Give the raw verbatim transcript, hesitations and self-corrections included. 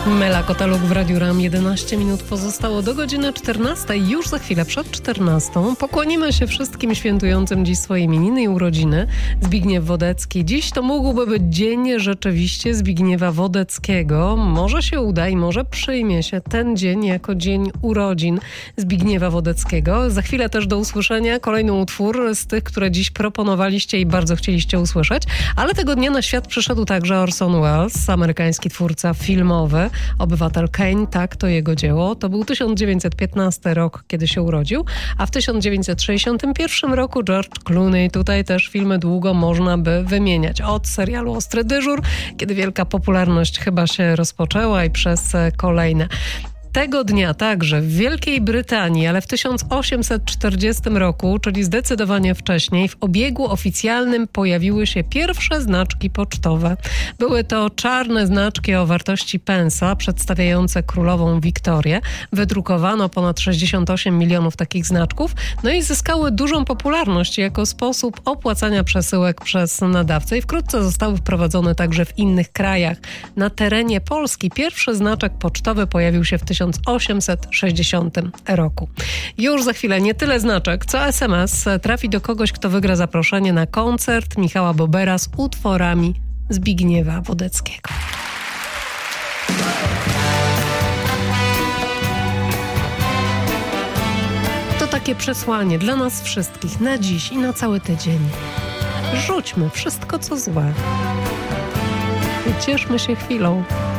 Mela Koteluk w Radiu RAM. jedenaście minut pozostało do godziny czternastej. Już za chwilę przed czternastą pokłonimy się wszystkim świętującym dziś swoje imieniny i urodziny. Zbigniew Wodecki. Dziś to mógłby być dzień rzeczywiście Zbigniewa Wodeckiego. Może się uda i może przyjmie się ten dzień jako dzień urodzin Zbigniewa Wodeckiego. Za chwilę też do usłyszenia kolejny utwór z tych, które dziś proponowaliście i bardzo chcieliście usłyszeć. Ale tego dnia na świat przyszedł także Orson Welles, amerykański twórca filmowy. Obywatel Kane, tak, to jego dzieło. To był tysiąc dziewięćset piętnasty rok, kiedy się urodził, a w tysiąc dziewięćset sześćdziesiątym pierwszym roku George Clooney. Tutaj też filmy długo można by wymieniać. Od serialu Ostry dyżur, kiedy wielka popularność chyba się rozpoczęła i przez kolejne. Tego dnia także w Wielkiej Brytanii, ale w tysiąc osiemset czterdziestym roku, czyli zdecydowanie wcześniej, w obiegu oficjalnym pojawiły się pierwsze znaczki pocztowe. Były to czarne znaczki o wartości pensa, przedstawiające królową Wiktorię. Wydrukowano ponad sześćdziesiąt osiem milionów takich znaczków, no i zyskały dużą popularność jako sposób opłacania przesyłek przez nadawcę i wkrótce zostały wprowadzone także w innych krajach. Na terenie Polski pierwszy znaczek pocztowy pojawił się w tysiąc osiemset sześćdziesiątym roku. Już za chwilę nie tyle znaczek, co es em es trafi do kogoś, kto wygra zaproszenie na koncert Michała Bobera z utworami Zbigniewa Wodeckiego. To takie przesłanie dla nas wszystkich na dziś i na cały tydzień. Rzućmy wszystko, co złe. I cieszmy się chwilą.